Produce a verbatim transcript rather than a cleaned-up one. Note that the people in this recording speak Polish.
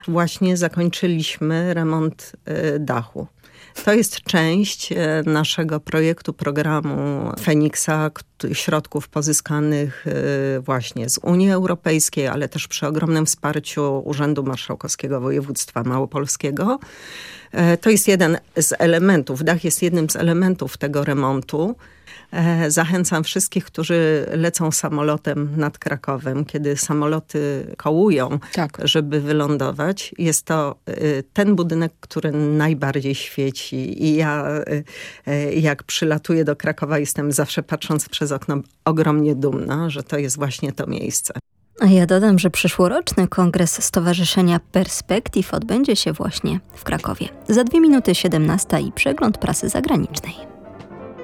Właśnie zakończyliśmy remont dachu. To jest część naszego projektu, programu Feniksa, środków pozyskanych właśnie z Unii Europejskiej, ale też przy ogromnym wsparciu Urzędu Marszałkowskiego Województwa Małopolskiego. To jest jeden z elementów, dach jest jednym z elementów tego remontu. Zachęcam wszystkich, którzy lecą samolotem nad Krakowem, kiedy samoloty kołują, tak, żeby wylądować. Jest to ten budynek, który najbardziej świeci. I ja, jak przylatuję do Krakowa, jestem zawsze, patrząc przez okno, ogromnie dumna, że to jest właśnie to miejsce. A ja dodam, że przyszłoroczny kongres Stowarzyszenia Perspektyw odbędzie się właśnie w Krakowie. Za dwie minuty siedemnasta i przegląd prasy zagranicznej.